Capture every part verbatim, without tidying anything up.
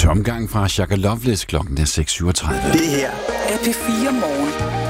Tomgang fra Shaka Loveless. Klokken er seks syvogtredive. Det her er P fire Morgen.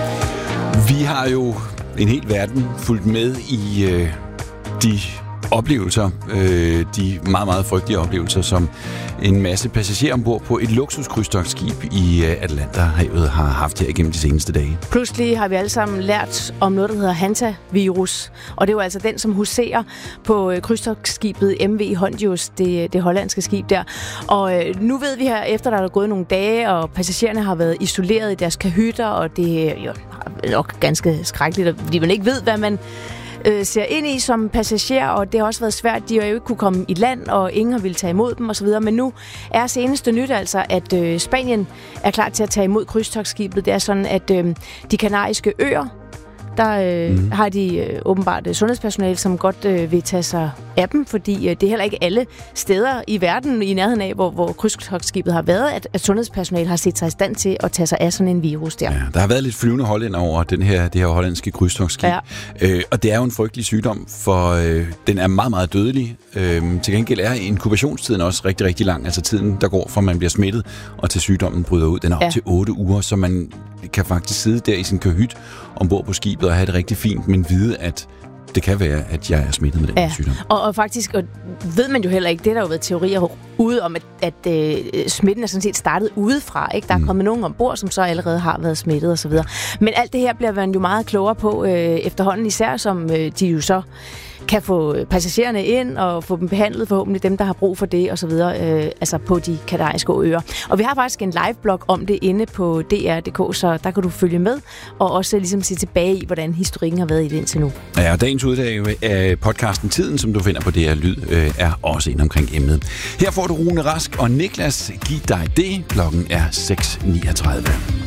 Vi har jo en hel verden fulgt med i øh, de oplevelser, øh, de meget, meget frygtelige oplevelser, som en masse passagerer ombord på et luksuskrydstogtskib i øh, Atlanterhavet har haft her igennem de seneste dage. Pludselig har vi alle sammen lært om noget, der hedder hantavirus, og det er jo altså den, som huserer på øh, krydstogtskibet M V Hondius, det, det hollandske skib der. Og øh, nu ved vi her, efter der er gået nogle dage, og passagererne har været isoleret i deres kahytter, og det er jo nok ganske skrækkeligt, fordi man ikke ved, hvad man øh, ser ind i som passager, og det har også været svært. De har jo ikke kunne komme i land, og ingen har ville tage imod dem osv. Men nu er seneste nyt altså, at øh, Spanien er klar til at tage imod krydstogtskibet. Det er sådan, at øh, de kanariske øer, der øh, mm. har de øh, åbenbart sundhedspersonale, som godt øh, vil tage sig af dem, fordi øh, det er heller ikke alle steder i verden i nærheden af, hvor, hvor krydstogtskibet har været, at, at sundhedspersonale har set sig i stand til at tage sig af sådan en virus der. Ja, der har været lidt flyvende hollænder over den her, det her hollandske krydstogtskib, ja. øh, og det er jo en frygtelig sygdom, for øh, den er meget, meget dødelig. Øh, til gengæld er inkubationstiden også rigtig, rigtig lang, altså tiden, der går fra man bliver smittet, og til sygdommen bryder ud. Den er op ja. til otte uger, så man kan faktisk sidde der i sin kahyt ombord på skibet og have det rigtig fint, men vide, at det kan være, at jeg er smittet med den ja. sygdom. Og, og faktisk og ved man jo heller ikke, det der jo været teorier ude om, at, at øh, smitten er sådan set startet udefra. Ikke? Der er mm. kommet nogen ombord, som så allerede har været smittet osv. Men alt det her bliver man jo meget klogere på øh, efterhånden, især som øh, de jo så kan få passagererne ind og få dem behandlet, forhåbentlig dem, der har brug for det osv., øh, altså på de kanariske øer. Og vi har faktisk en live-blog om det inde på D R punktum d k, så der kan du følge med og også ligesom se tilbage i, hvordan historikken har været i det indtil nu. Ja, og dagens udgave af podcasten Tiden, som du finder på D R Lyd, øh, er også inde omkring emnet. Her får du Rune Rask og Niklas Giv dig det. Klokken er seks niogtredive.